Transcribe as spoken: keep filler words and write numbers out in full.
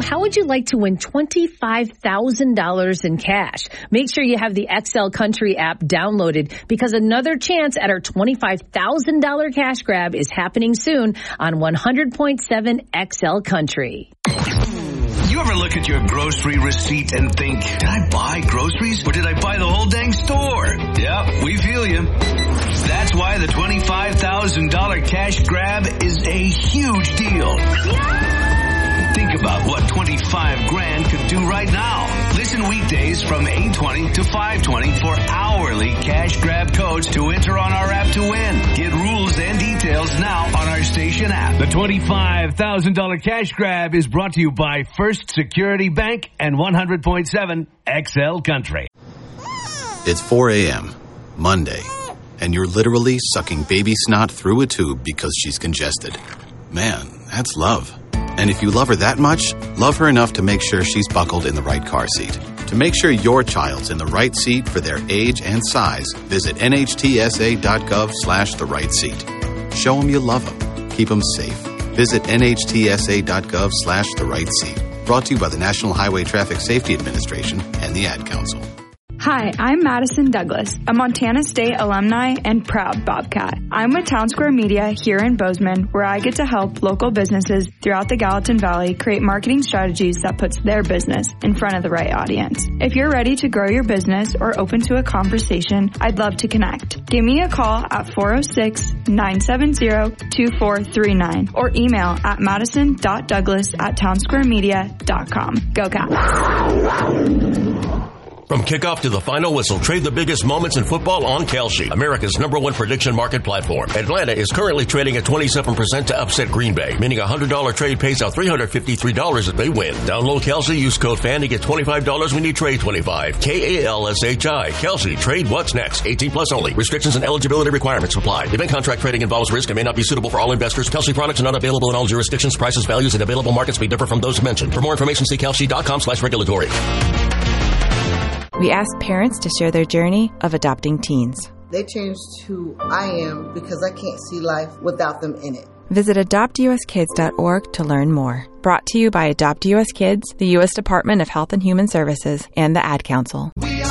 how would you like to win twenty-five thousand dollars in cash? Make sure you have the X L Country app downloaded because another chance at our twenty-five thousand dollars cash grab is happening soon on one hundred point seven X L Country. You ever look at your grocery receipt and think, did I buy groceries or did I buy the whole dang store? Yep, we feel you. That's why the twenty-five thousand dollars cash grab is a huge deal. Think about what twenty-five grand could do right now. Listen weekdays from eight twenty to five twenty for hourly cash grab codes to enter on our app to win. Get rules and details now on our station app. The twenty-five thousand dollars cash grab is brought to you by First Security Bank and one hundred point seven X L Country. It's four a.m., Monday, and you're literally sucking baby snot through a tube because she's congested. Man, that's love. And if you love her that much, love her enough to make sure she's buckled in the right car seat. To make sure your child's in the right seat for their age and size, visit nhtsa.gov slash the right seat. Show them you love them. Keep them safe. Visit nhtsa.gov slash the right seat. Brought to you by the National Highway Traffic Safety Administration and the Ad Council. Hi, I'm Madison Douglas, a Montana State alumni and proud Bobcat. I'm with Town Square Media here in Bozeman, where I get to help local businesses throughout the Gallatin Valley create marketing strategies that puts their business in front of the right audience. If you're ready to grow your business or open to a conversation, I'd love to connect. Give me a call at four oh six, nine seven zero, two four three nine or email at madison.douglas at townsquaremedia dot com. Go Cats! From kickoff to the final whistle, trade the biggest moments in football on Kalshi, America's number one prediction market platform. Atlanta is currently trading at twenty-seven percent to upset Green Bay, meaning a one hundred dollars trade pays out three hundred fifty-three dollars if they win. Download Kalshi, use code FAN to get twenty-five dollars when you trade twenty-five. K A L S H I. Kalshi. Trade what's next. eighteen plus only. Restrictions and eligibility requirements apply. Event contract trading involves risk and may not be suitable for all investors. Kalshi products are not available in all jurisdictions. Prices, values, and available markets may differ from those mentioned. For more information, see kalshi.com slash regulatory. We asked parents to share their journey of adopting teens. They changed who I am because I can't see life without them in it. Visit adopt u s kids dot org to learn more. Brought to you by Adopt U S Kids, the U S Department of Health and Human Services, and the Ad Council.